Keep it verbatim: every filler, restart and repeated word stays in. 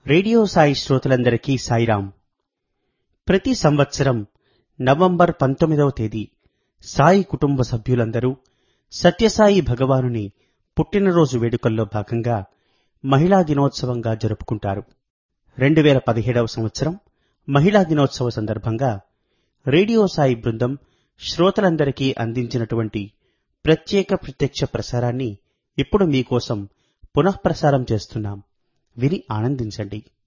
Radio Sai శ్రోతలందరికీ సాయిరాం. ప్రతి సంవత్సరం నవంబర్ పంతొమ్మిదవ తేదీ సాయి కుటుంబ సభ్యులందరూ సత్యసాయి భగవానుని పుట్టినరోజు వేడుకల్లో భాగంగా మహిళా దినోత్సవంగా జరుపుకుంటారు. రెండు వేల పదిహేడవ సంవత్సరం మహిళా దినోత్సవ సందర్భంగా రేడియో సాయి బృందం శ్రోతలందరికీ అందించినటువంటి ప్రత్యేక ప్రత్యక్ష ప్రసారాన్ని ఇప్పుడు మీకోసం పునఃప్రసారం చేస్తున్నాం. విని ఆనందించండి.